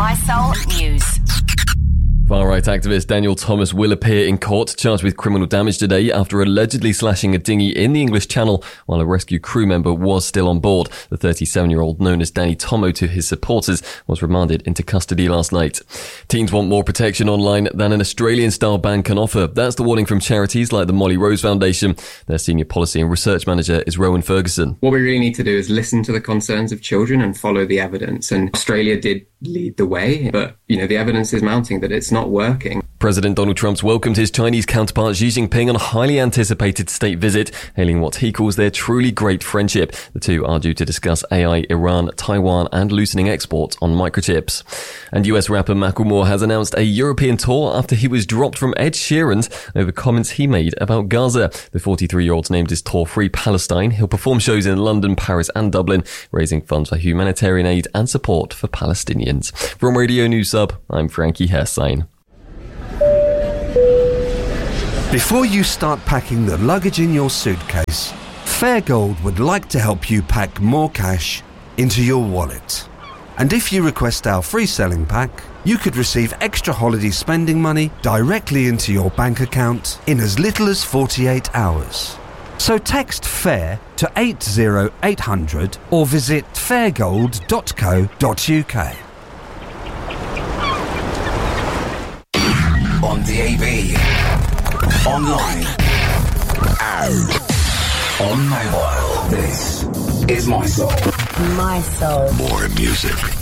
My Soul News. Far-right activist Daniel Thomas will appear in court, charged with criminal damage today after allegedly slashing a dinghy in the English Channel while a rescue crew member was still on board. The 37-year-old, known as Danny Tomo to his supporters, was remanded into custody last night. Teens want more protection online than an Australian-style ban can offer. That's the warning from charities like the Molly Rose Foundation. Their senior policy and research manager is Rowan Ferguson. What we really need to do is listen to the concerns of children and follow the evidence. And Australia did lead the way, but, the evidence is mounting that it's not working. President Donald Trump's welcomed his Chinese counterpart Xi Jinping on a highly anticipated state visit, hailing what he calls their truly great friendship. The two are due to discuss AI, Iran, Taiwan and loosening exports on microchips. And US rapper Macklemore has announced a European tour after he was dropped from Ed Sheeran's over comments he made about Gaza. The 43-year-old's named his tour Free Palestine. He'll perform shows in London, Paris and Dublin, raising funds for humanitarian aid and support for Palestinians. From Radio News Sub, I'm Frankie Herstein. Before you start packing the luggage in your suitcase, Fairgold would like to help you pack more cash into your wallet. And if you request our free selling pack, you could receive extra holiday spending money directly into your bank account in as little as 48 hours. So text FAIR to 80800 or visit fairgold.co.uk. On DAB, online, and on mobile. This is My Soul. My Soul. More music.